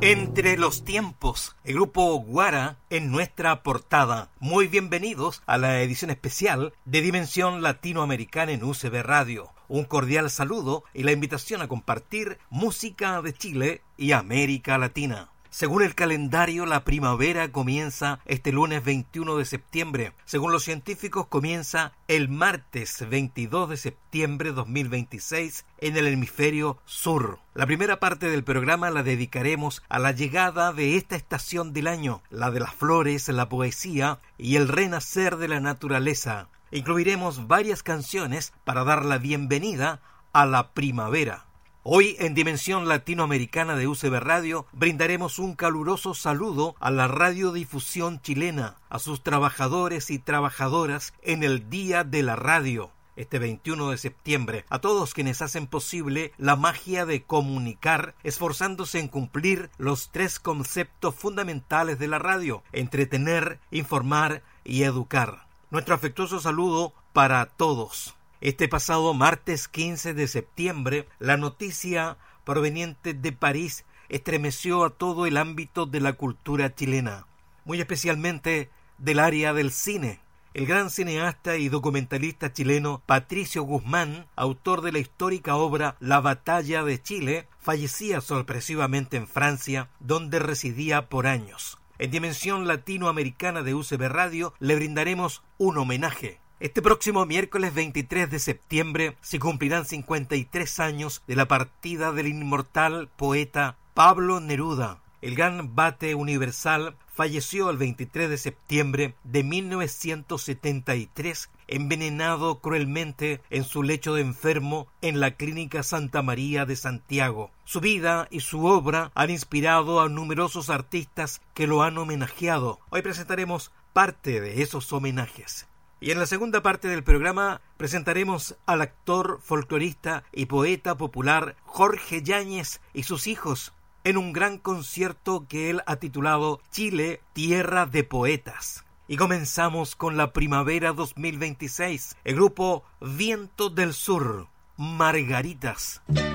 Entre los tiempos, el grupo Guara en nuestra portada. Muy bienvenidos a la edición especial de Dimensión Latinoamericana en UCB Radio. Un cordial saludo y la invitación a compartir música de Chile y América Latina. Según el calendario, la primavera comienza este lunes 21 de septiembre. Según los científicos, comienza el martes 22 de septiembre de 2026 en el hemisferio sur. La primera parte del programa la dedicaremos a la llegada de esta estación del año, la de las flores, la poesía y el renacer de la naturaleza. Incluiremos varias canciones para dar la bienvenida a la primavera. Hoy en Dimensión Latinoamericana de UCB Radio brindaremos un caluroso saludo a la radiodifusión chilena, a sus trabajadores y trabajadoras en el Día de la Radio, este 21 de septiembre, a todos quienes hacen posible la magia de comunicar, esforzándose en cumplir los 3 conceptos fundamentales de la radio: entretener, informar y educar. Nuestro afectuoso saludo para todos. Este pasado martes 15 de septiembre, la noticia proveniente de París estremeció a todo el ámbito de la cultura chilena, muy especialmente del área del cine. El gran cineasta y documentalista chileno Patricio Guzmán, autor de la histórica obra La Batalla de Chile, fallecía sorpresivamente en Francia, donde residía por años. En Dimensión Latinoamericana de UCB Radio le brindaremos un homenaje. Este próximo miércoles 23 de septiembre se cumplirán 53 años de la partida del inmortal poeta Pablo Neruda. El gran Bate Universal falleció el 23 de septiembre de 1973, envenenado cruelmente en su lecho de enfermo en la Clínica Santa María de Santiago. Su vida y su obra han inspirado a numerosos artistas que lo han homenajeado. Hoy presentaremos parte de esos homenajes. Y en la segunda parte del programa presentaremos al actor, folclorista y poeta popular Jorge Yáñez y sus hijos en un gran concierto que él ha titulado Chile, Tierra de Poetas. Y comenzamos con la primavera 2026, el grupo Viento del Sur, Margaritas.